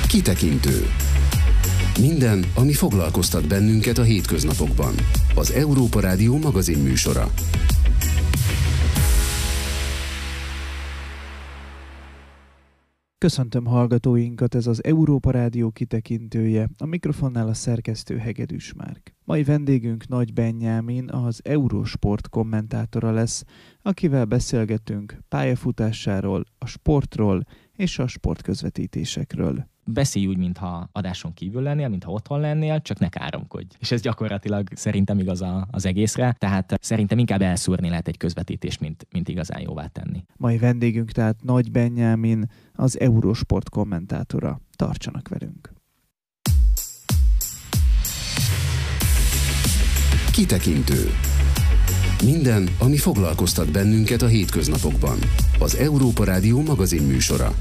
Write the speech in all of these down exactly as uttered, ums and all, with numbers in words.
Kitekintő. Minden, ami foglalkoztat bennünket a hétköznapokban. Az Európa Rádió magazinműsora. Köszöntöm hallgatóinkat, ez az Európa Rádió kitekintője, a mikrofonnál a szerkesztő Hegedűs Márk. Mai vendégünk Nagy Benyámin, az Eurosport kommentátora lesz, akivel beszélgetünk pályafutásáról, a sportról és a sportközvetítésekről. Beszélj úgy, mintha adáson kívül lennél, mintha otthon lennél, csak ne káromkodj. És ez gyakorlatilag szerintem igaz az egészre, tehát szerintem inkább elszúrni lehet egy közvetítést, mint, mint igazán jóvá tenni. Mai vendégünk tehát Nagy Benyámin, az Eurosport kommentátora. Tartsanak velünk! Kitekintő. Minden, ami foglalkoztat bennünket a hétköznapokban. Az Európa Rádió magazinműsora.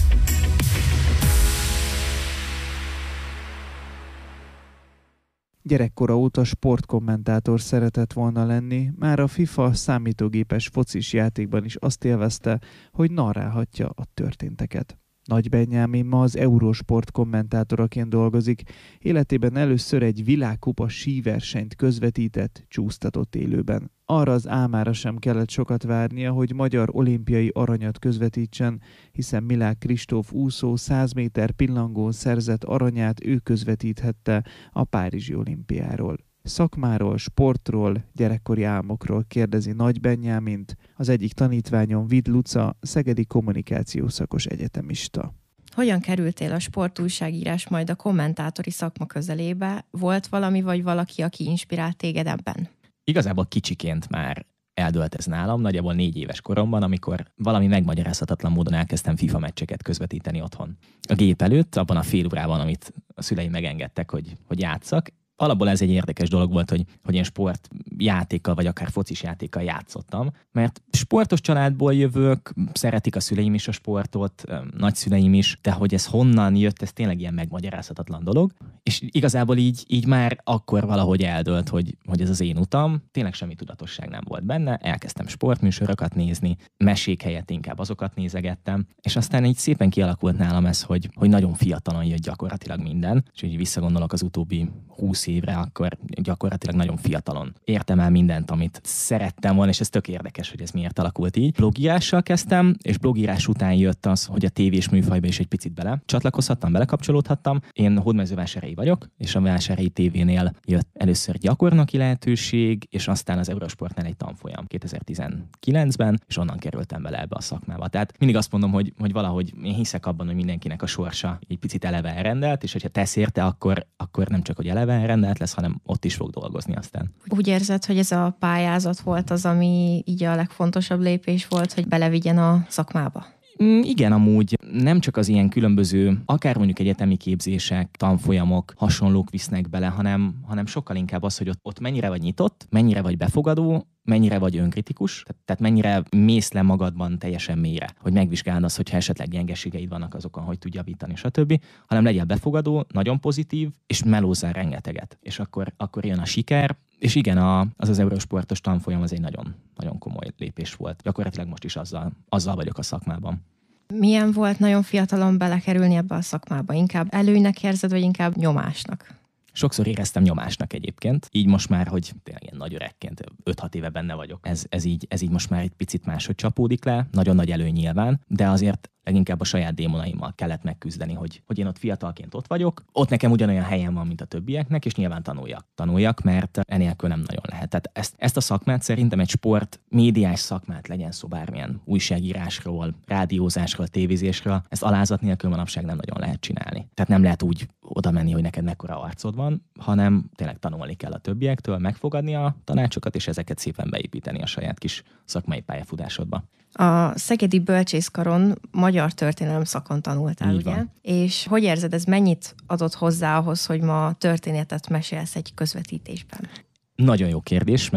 Gyerekkora óta sportkommentátor szeretett volna lenni, már a FIFA számítógépes focis játékban is azt élvezte, hogy narrálhatja a történteket. Nagy Benyámin ma az Eurosport kommentátoraként dolgozik, életében először egy világkupa síversenyt közvetített, csúsztatott élőben. Arra az álmára sem kellett sokat várnia, hogy magyar olimpiai aranyat közvetítsen, hiszen Milák Kristóf úszó száz méter pillangón szerzett aranyát ő közvetíthette a párizsi olimpiáról. Szakmáról, sportról, gyerekkori álmokról kérdezi Nagy Benyámint, az egyik tanítványom Vid Luca, szegedi kommunikációszakos egyetemista. Hogyan kerültél a sportújságírás majd a kommentátori szakma közelébe? Volt valami vagy valaki, aki inspirált téged ebben? Igazából kicsiként már eldőlt ez nálam, nagyjából négy éves koromban, amikor valami megmagyarázhatatlan módon elkezdtem FIFA meccseket közvetíteni otthon. A gép előtt, abban a fél órában, amit a szüleim megengedtek, hogy, hogy játsszak. Alapból ez egy érdekes dolog volt, hogy, hogy én sportjátékkal, vagy akár focis játékkal játszottam, mert sportos családból jövök, szeretik a szüleim is a sportot, nagyszüleim is, de hogy ez honnan jött, ez tényleg ilyen megmagyarázhatatlan dolog, és igazából így, így már akkor valahogy eldőlt, hogy, hogy ez az én utam, tényleg semmi tudatosság nem volt benne, elkezdtem sportműsorokat nézni, mesék helyett inkább azokat nézegettem, és aztán így szépen kialakult nálam ez, hogy, hogy nagyon fiatalon jött gyakorlatilag minden, és így visszagondolok az utóbbi húsz évre, akkor gyakorlatilag nagyon fiatalon értem el mindent, amit szerettem volna, és ez tök érdekes, hogy ez miért alakult így. Blogírással kezdtem, és blogírás után jött az, hogy a tévés műfajba is egy picit bele csatlakozhattam, belekapcsolódhattam. Én hódmezővásárhelyi vagyok, és a Vásárhelyi tévénél jött először gyakornoki lehetőség, és aztán az Eurosportnál egy tanfolyam kétezer-tizenkilencben, és onnan kerültem bele ebbe a szakmába. Tehát mindig azt mondom, hogy, hogy valahogy én hiszek abban, hogy mindenkinek a sorsa egy picit eleve elrendelt, és hogyha tesz érte, akkor, akkor nem csak hogy eleve elrendelt lesz, hanem ott is fog dolgozni aztán. Úgy érzed, hogy ez a pályázat volt az, ami így a legfontosabb lépés volt, hogy belevigyen a szakmába? Igen, amúgy nem csak az ilyen különböző, akár mondjuk egyetemi képzések, tanfolyamok, hasonlók visznek bele, hanem, hanem sokkal inkább az, hogy ott, ott mennyire vagy nyitott, mennyire vagy befogadó, mennyire vagy önkritikus, tehát mennyire mész le magadban teljesen mélyre, hogy megvizsgáld azt, hogyha esetleg gyengeségeid vannak azokon, hogy tudj javítani, stb., hanem legyél befogadó, nagyon pozitív, és melózzál rengeteget. És akkor, akkor jön a siker, és igen, a, az az Eurosportos tanfolyam az egy nagyon, nagyon komoly lépés volt. Gyakorlatilag most is azzal, azzal vagyok a szakmában. Milyen volt nagyon fiatalon belekerülni ebbe a szakmába? Inkább előnynek érzed, vagy inkább nyomásnak? Sokszor éreztem nyomásnak egyébként, így most már, hogy tényleg ilyen nagy öregként, öt-hat éve benne vagyok. Ez, ez, így, ez így most már egy picit máshogy csapódik le, nagyon nagy előny nyilván, de azért leginkább a saját démonaimmal kellett megküzdeni, hogy, hogy én ott fiatalként ott vagyok. Ott nekem ugyanolyan helyem van, mint a többieknek, és nyilván tanuljak. Tanuljak, mert enélkül nem nagyon lehet. Tehát ezt, ezt a szakmát szerintem egy sport, médiás szakmát, legyen szó bármilyen újságírásról, rádiózásról, tévézésről, ezt alázat nélkül manapság nem nagyon lehet csinálni. Tehát nem lehet úgy oda menni, hogy neked mekkora arcod van, hanem tényleg tanulni kell a többiektől, megfogadni a tanácsokat, és ezeket szépen beépíteni a saját kis szakmai pályafutásodba. A Szegedi Bölcsészkaron magyar történelem szakon tanultál, Így ugye? van. És hogy érzed, ez mennyit adott hozzá ahhoz, hogy ma történetet mesélsz egy közvetítésben? Nagyon jó kérdés, mert,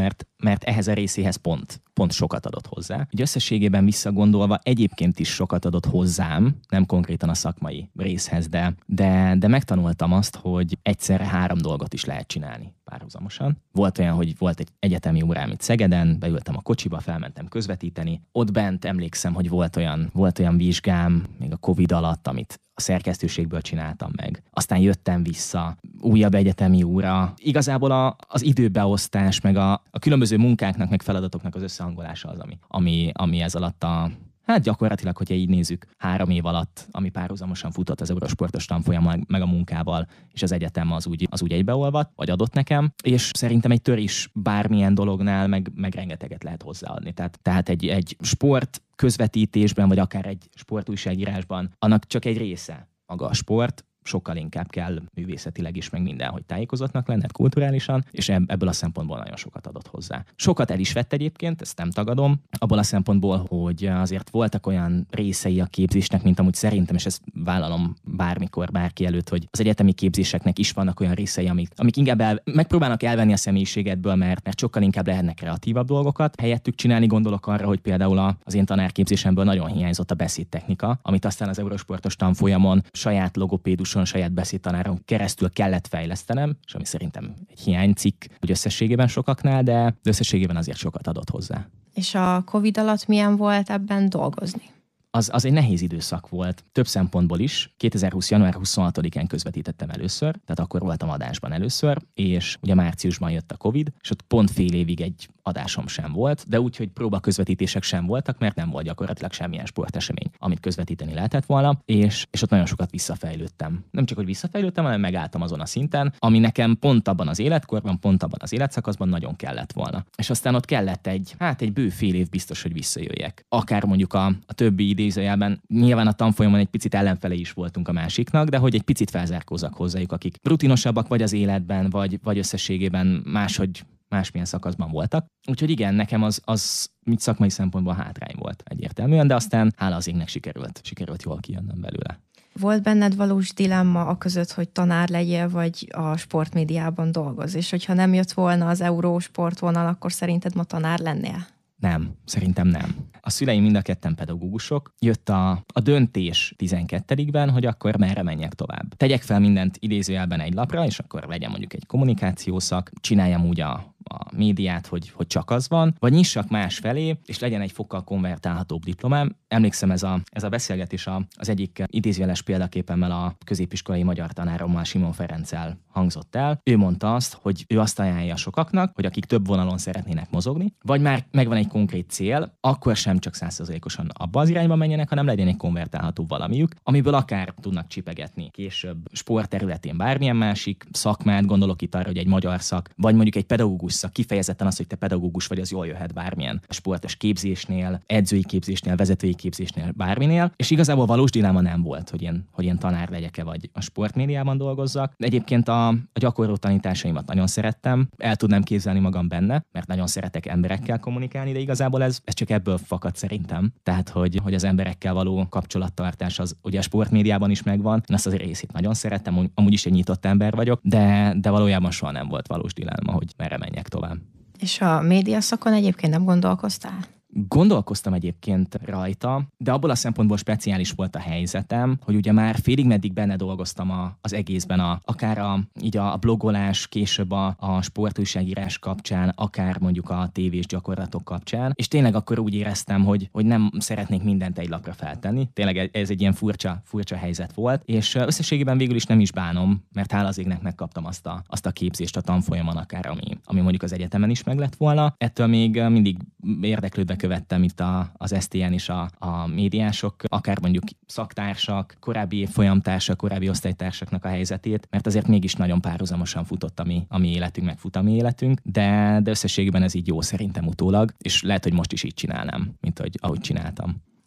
mert ehhez a részéhez pont, pont sokat adott hozzá. Ugye összességében visszagondolva egyébként is sokat adott hozzám, nem konkrétan a szakmai részhez, de, de, de megtanultam azt, hogy egyszerre három dolgot is lehet csinálni párhuzamosan. Volt olyan, hogy volt egy egyetemi órám itt Szegeden, beültem a kocsiba, felmentem közvetíteni. Ott bent emlékszem, hogy volt olyan, volt olyan vizsgám, még a Covid alatt, amit a szerkesztőségből csináltam meg. Aztán jöttem vissza, újabb egyetemi óra. Igazából a, az időbeosztás, meg a, a különböző munkáknak, meg feladatoknak az összehangolása az, ami, ami, ami ez alatt a Hát gyakorlatilag, hogyha így nézzük, három év alatt, ami párhuzamosan futott az Eurosportos tanfolyam meg a munkával, és az egyetem az úgy, az úgy egybeolvadt, vagy adott nekem, és szerintem egy törés bármilyen dolognál meg, meg rengeteget lehet hozzáadni. Tehát, tehát egy, egy sport közvetítésben, vagy akár egy sportújságírásban, annak csak egy része maga a sport, sokkal inkább kell művészetileg is, meg mindenhogy tájékozottnak lenned kulturálisan, és ebből a szempontból nagyon sokat adott hozzá. Sokat el is vett egyébként, ezt nem tagadom, abból a szempontból, hogy azért voltak olyan részei a képzésnek, mint amúgy szerintem, és ezt vállalom bármikor, bárki előtt, hogy az egyetemi képzéseknek is vannak olyan részei, amik, amik inkább el, megpróbálnak elvenni a személyiségedből, mert, mert sokkal inkább lehetnek kreatívabb dolgokat. Helyettük csinálni, gondolok arra, hogy például a, az én tanárképzésemből nagyon hiányzott a beszédtechnika, amit aztán az Eurosportos tanfolyamon saját logopédus saját beszédtanáron keresztül kellett fejlesztenem, és ami szerintem egy hiánycikk, hogy összességében sokaknál, de összességében azért sokat adott hozzá. És a Covid alatt milyen volt ebben dolgozni? Az, az egy nehéz időszak volt, több szempontból is. kétezer-húsz. január huszonhatodikán közvetítettem először, tehát akkor voltam adásban először, és ugye márciusban jött a Covid, és ott pont fél évig egy adásom sem volt, de úgy, hogy próbaközvetítések sem voltak, mert nem volt gyakorlatilag semmilyen sportesemény, amit közvetíteni lehetett volna, és, és ott nagyon sokat visszafejlődtem. Nem csak, hogy visszafejlődtem, hanem megálltam azon a szinten, ami nekem pont abban az életkorban, pont abban az életszakaszban nagyon kellett volna. És aztán ott kellett egy, hát egy bő fél év biztos, hogy visszajöjjek. Akár mondjuk a, a többi idézőjelben, nyilván a tanfolyamon egy picit ellenfele is voltunk a másiknak, de hogy egy picit felzárkózzak hozzájuk, akik rutinosabbak vagy az életben, vagy, vagy összességében máshogy másmilyen szakaszban voltak. Úgyhogy igen, nekem az, az mit szakmai szempontból hátrány volt egyértelműen, de aztán hála az égnek sikerült, sikerült jól kijönnöm belőle. Volt benned valós dilemma a között, hogy tanár legyél, vagy a sportmédiában dolgoz, és hogyha nem jött volna az Eurosport vonal, akkor szerinted ma tanár lennél? Nem, szerintem nem. A szüleim mind a ketten pedagógusok. Jött a, a döntés tizenkettedikben, hogy akkor merre menjek tovább. Tegyek fel mindent idézőjelben egy lapra, és akkor legyen mondjuk egy kommunikációszak, csináljam úgy a a médiát, hogy, hogy csak az van, vagy nyissak más felé, és legyen egy fokkal konvertálhatóbb diplomám. Emlékszem, ez a, ez a beszélgetés a, az egyik idézőjeles példaképemmel a középiskolai magyar tanárommal, Simon Ferenccel hangzott el. Ő mondta azt, hogy ő azt ajánlja sokaknak, hogy akik több vonalon szeretnének mozogni, vagy már megvan egy konkrét cél, akkor sem csak száz százalékosan abba az irányba menjenek, hanem legyen egy konvertálható valamiük, amiből akár tudnak csipegetni később sport területén bármilyen másik szakmát, gondolok itt arra, hogy egy magyar szak, vagy mondjuk egy pedagógus szak, kifejezetten az, hogy te pedagógus vagy, az jól jöhet bármilyen sportos képzésnél, edzői képzésnél, vezetői képzésnél, bárminél, és igazából valós dilemma nem volt, hogy én, hogy én tanár legyek-e, vagy a sportmédiában dolgozzak. Egyébként a, a gyakorló tanításaimat nagyon szerettem, el tudnám képzelni magam benne, mert nagyon szeretek emberekkel kommunikálni, de igazából ez, ez csak ebből fakad szerintem. Tehát, hogy, hogy az emberekkel való kapcsolattartás az ugye a sportmédiában is megvan. Én azt az részét nagyon szerettem, amúgy is egy nyitott ember vagyok, de, de valójában soha nem volt valós dilemma, hogy merre menjek tovább. És a média szakon egyébként nem gondolkoztál? Gondolkoztam egyébként rajta, de abból a szempontból speciális volt a helyzetem, hogy ugye már félig meddig benne dolgoztam a, az egészben, a, akár a, így a blogolás, később a, a sportújságírás kapcsán, akár mondjuk a tévés gyakorlatok kapcsán, és tényleg akkor úgy éreztem, hogy, hogy nem szeretnék mindent egy lapra feltenni. Tényleg ez egy ilyen furcsa, furcsa helyzet volt, és összességében végül is nem is bánom, mert hála az égnek megkaptam azt a, azt a képzést a tanfolyamon, akár ami, ami mondjuk az egyetemen is meg lett volna. Ettől még mindig érdeklődve követtem itt a, az es té en is a, a médiások, akár mondjuk szaktársak, korábbi folyamtársak, korábbi osztálytársaknak a helyzetét, mert azért mégis nagyon párhuzamosan futott a mi, a mi életünk, meg fut a mi életünk, de, de összességében ez így jó szerintem utólag, és lehet, hogy most is így csinálnám, mint hogy ahogy csináltam.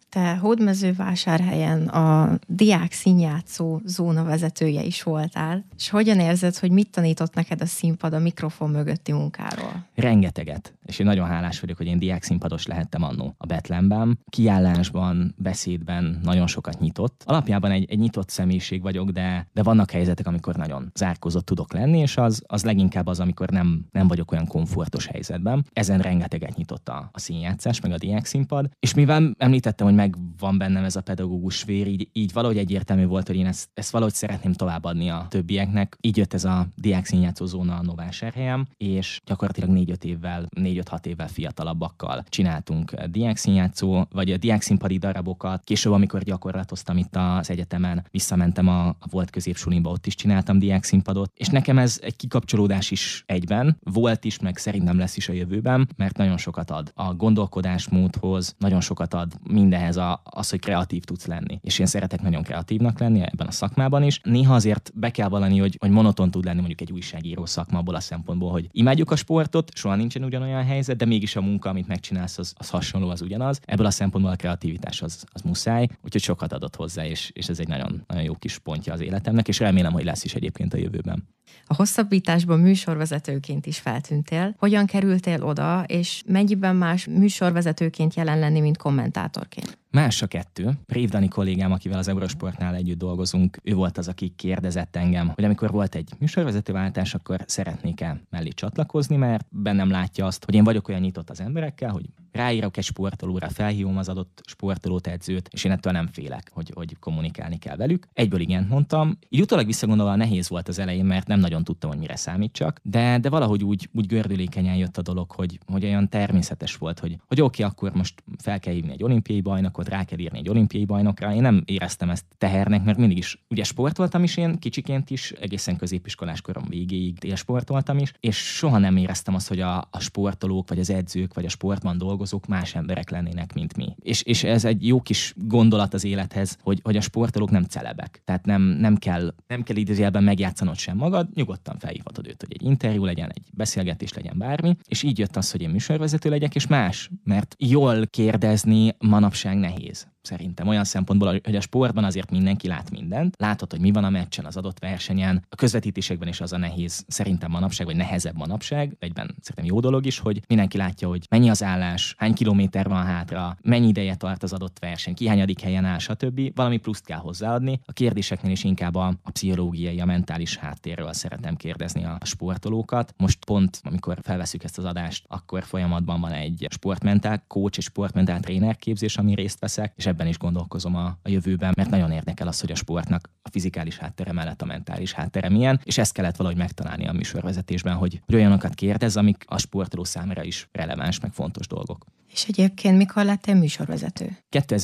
Te Hódmezővásárhelyen a diák színjátszó zóna vezetője is voltál, és hogyan érzed, hogy mit tanított neked a színpad a mikrofon mögötti munkáról? Rengeteget, és én nagyon hálás vagyok, hogy én diák színpados lehettem annó a Betlenben. Kiállásban, beszédben nagyon sokat nyitott. Alapjában egy, egy nyitott személyiség vagyok, de, de vannak helyzetek, amikor nagyon zárkózott tudok lenni, és az, az leginkább az, amikor nem, nem vagyok olyan komfortos helyzetben. Ezen rengeteget nyitott a, a színjátszás, meg a diák színpad, és mivel említettem, hogy megvan bennem ez a pedagógus vér, így, így valahogy egyértelmű volt, hogy én ezt, ezt valahogy szeretném továbbadni a többieknek. Így jött ez a diák színjátszó zóna a Novásárhelyen, és gyakorlatilag négy-öt évvel, négy-öt-hat évvel fiatalabbakkal csináltunk diák színjátszó, vagy a diák színpadi darabokat. Később, amikor gyakorlatoztam itt az egyetemen, visszamentem a, a volt középsuliba, ott is csináltam diák színpadot, és nekem ez egy kikapcsolódás is egyben, volt is, meg szerintem lesz is a jövőben, mert nagyon sokat ad a gondolkodásmódhoz, nagyon sokat ad mindenhez a, az, hogy kreatív tudsz lenni. És én szeretek nagyon kreatívnak lenni ebben a szakmában is. Néha azért be kell vallani, hogy, hogy monoton tud lenni mondjuk egy újságíró szakmából a szempontból, hogy imádjuk a sportot, soha nincsen ugyanolyan helyzet, de mégis a munka, amit megcsinálsz, az, az hasonló, az ugyanaz. Ebből a szempontból a kreativitás az, az muszáj, úgyhogy sokat adott hozzá, és, és ez egy nagyon, nagyon jó kis pontja az életemnek, és remélem, hogy lesz is egyébként a jövőben. A hosszabbításban műsorvezetőként is feltűntél. Hogyan kerültél oda, és mennyiben más műsorvezetőként jelen lenni, mint kommentátorként? Más a kettő. Rév Dani kollégám, akivel az Eurosportnál együtt dolgozunk, ő volt az, aki kérdezett engem, hogy amikor volt egy műsorvezetőváltás, akkor szeretnék-e mellé csatlakozni, mert bennem látja azt, hogy én vagyok olyan nyitott az emberekkel, hogy ráírok egy sportolóra, felhívom az adott sportolót, edzőt, és én ettől nem félek, hogy, hogy kommunikálni kell velük. Egyből igent mondtam. Így utólag visszagondolva nehéz volt az elején, mert nem nagyon tudtam, hogy mire számítsak, de, de valahogy úgy, úgy gördülékenyen jött a dolog, hogy, hogy olyan természetes volt, hogy, hogy oké, okay, akkor most fel kell hívni egy olimpiai bajnokot, rá kell írni egy olimpiai bajnokra. Én nem éreztem ezt tehernek, mert mindig is ugye sportoltam is én, kicsiként is, egészen középiskolás korom végéig élsportoltam is, és soha nem éreztem azt, hogy a, a sportolók, vagy az edzők, vagy a sportban dolgozók más emberek lennének, mint mi. És, és ez egy jó kis gondolat az élethez, hogy, hogy a sportolók nem celebek. Tehát nem, nem kell, nem kell idézőjelben megjátszanod sem magad, nyugodtan felhívhatod őt, hogy egy interjú legyen, egy beszélgetés legyen, bármi. És így jött az, hogy én műsorvezető legyek, és más, mert jól kérdezni manapság nehéz. Szerintem olyan szempontból, hogy a sportban azért mindenki lát mindent. Látod, hogy mi van a meccsen, az adott versenyen. A közvetítésekben is az a nehéz, szerintem manapság, vagy nehezebb manapság. Egyben szerintem jó dolog is, hogy mindenki látja, hogy mennyi az állás, hány kilométer van hátra, mennyi ideje tart az adott verseny, ki hányadik helyen áll, stb. Valami pluszt kell hozzáadni. A kérdéseknél is inkább a, a pszichológiai, a mentális háttérről szeretem kérdezni a sportolókat. Most pont, amikor felveszük ezt az adást, akkor folyamatban van egy sportmentál coach és sportmentál tréner képzés, ami részt veszek, és ebben is gondolkozom a, a jövőben, mert nagyon érdekel az, hogy a sportnak a fizikális háttere mellett a mentális háttere milyen, és ezt kellett valahogy megtalálni a műsorvezetésben, hogy, hogy olyanokat kérdez, amik a sportoló számára is releváns, meg fontos dolgok. És egyébként mikor lettél műsorvezető?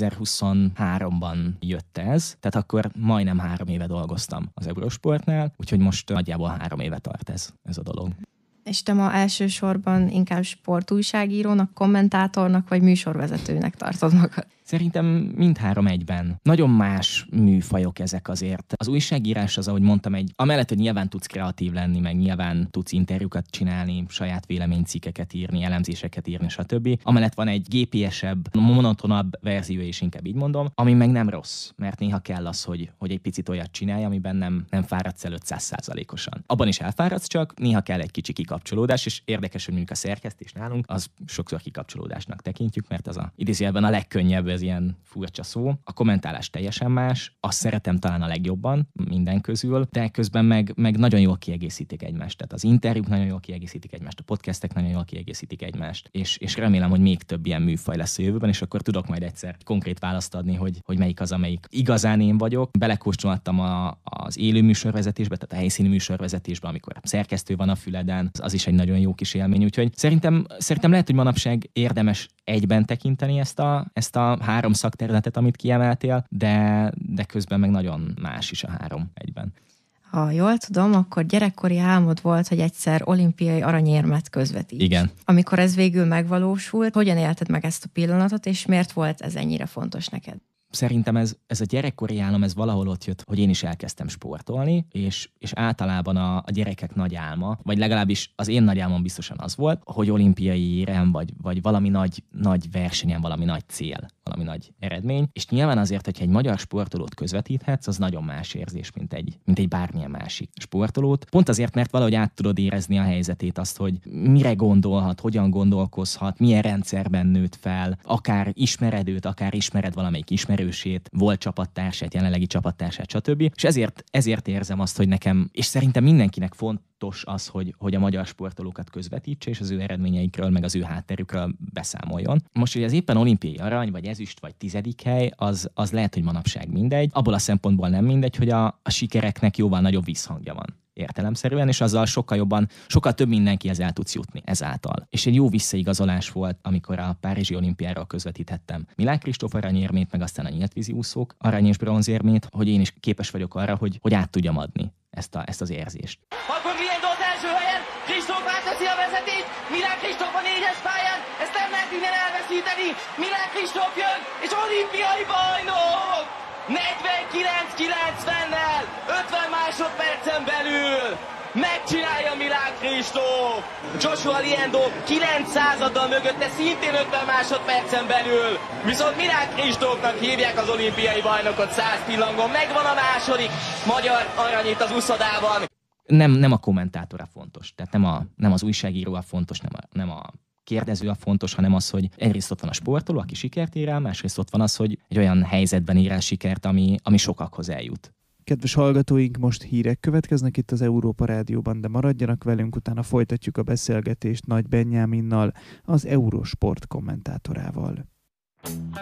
kétezer-huszonháromban jött ez, tehát akkor majdnem három éve dolgoztam az Eurosportnál, úgyhogy most nagyjából három éve tart ez, ez a dolog. És te ma elsősorban inkább sportújságírónak, kommentátornak vagy műsorvezetőnek tartod magad? Szerintem mindhárom egyben. Nagyon más műfajok ezek azért. Az újságírás az, ahogy mondtam, egy, amellett, hogy nyilván tudsz kreatív lenni, meg nyilván tudsz interjúkat csinálni, saját véleménycikkeket írni, elemzéseket írni, stb. Amellett van egy gé pé esebb, monotonabb verzió is, inkább így mondom, ami meg nem rossz, mert néha kell az, hogy, hogy egy picit olyat csinálj, amiben nem, nem fáradsz el ötszáz százalékosan. Abban is elfáradsz, csak néha kell egy kicsi kikapcsolódás, és érdekes, hogy mondjuk a szerkesztés nálunk, az sokszor kikapcsolódásnak tekintjük, mert az a idézőjelben a legkönnyebb, ez ilyen furcsa szó. A kommentálás teljesen más, azt szeretem talán a legjobban minden közül, de közben meg, meg nagyon jól kiegészítik egymást. Tehát az interjúk nagyon jól kiegészítik egymást, a podcastek nagyon jól kiegészítik egymást, és, és remélem, hogy még több ilyen műfaj lesz a jövőben, és akkor tudok majd egyszer konkrét választ adni, hogy, hogy melyik az, amelyik igazán én vagyok. Belekóstoltam a, az élő műsorvezetésbe, tehát a helyszíni műsorvezetésbe, amikor szerkesztő van a füleden, az is egy nagyon jó kis élmény, úgyhogy szerintem, szerintem lehet, hogy manapság érdemes egyben tekinteni ezt a, ezt a három szakterületet, amit kiemeltél, de, de közben meg nagyon más is a három egyben. Ha jól tudom, akkor gyerekkori álmod volt, hogy egyszer olimpiai aranyérmet közvetíts. Igen. Amikor ez végül megvalósult, hogyan élted meg ezt a pillanatot, és miért volt ez ennyire fontos neked? szerintem ez, ez a gyerekkori álom, ez valahol ott jött, hogy én is elkezdtem sportolni, és, és általában a, a gyerekek nagy álma, vagy legalábbis az én nagy álmom biztosan az volt, hogy olimpiai érem, vagy, vagy valami nagy, nagy versenyen, valami nagy cél, valami nagy eredmény. És nyilván azért, hogyha egy magyar sportolót közvetíthetsz, az nagyon más érzés, mint egy, mint egy bármilyen másik sportolót. Pont azért, mert valahogy át tudod érezni a helyzetét, azt, hogy mire gondolhat, hogyan gondolkozhat, milyen rendszerben nőtt fel, akár ismered őt, akár ismered valamelyik ismerősét, volt csapattársát, jelenlegi csapattársát, stb. És ezért, ezért érzem azt, hogy nekem, és szerintem mindenkinek fontos az, hogy, hogy a magyar sportolókat közvetítse, és az ő eredményeikről, meg az ő hátterükről beszámoljon. Most, hogy az éppen olimpiai arany, vagy ezüst, vagy tizedik hely, az, az lehet, hogy manapság mindegy. Abból a szempontból nem mindegy, hogy a, a sikereknek jóval nagyobb visszhangja van értelemszerűen, és azzal sokkal jobban, sokkal több mindenkihez el tudsz jutni ezáltal. És egy jó visszaigazolás volt, amikor a Párizsi olimpiáról közvetíthettem Milák Kristóf aranyérmét, meg aztán a nyíltvízi úszók arany és bronzérmét, hogy én is képes vagyok arra, hogy, hogy át tudjam adni ezt, a, ezt az érzést. Akkor Liendo az első helyen, Kristóf átveszi a vezetést, Milák Kristóf a négyes pályán, ezt nem lehet innen elveszíteni, Milák Kristóf jön, és olimpiai bajnok! negyvenkilenc kilencvennel, ötven másodpercen belül megcsinálja Milák Kristóf. Joshua Liendo kilenc századdal mögötte, szintén ötven másodpercen belül. Viszont Milák Kristófnak hívják az olimpiai bajnokot száz pillangon. Megvan a második magyar arany itt az úszodában. Nem, nem a kommentátora fontos, tehát nem, a, nem az újságíró a fontos, nem a, nem a kérdező a fontos, hanem az, hogy egyrészt ott van a sportoló, aki sikert ér el, másrészt ott van az, hogy egy olyan helyzetben ér el sikert, ami, ami sokakhoz eljut. Kedves hallgatóink, most hírek következnek itt az Európa Rádióban, de maradjanak velünk, utána folytatjuk a beszélgetést Nagy Benyáminnal, az Eurosport kommentátorával.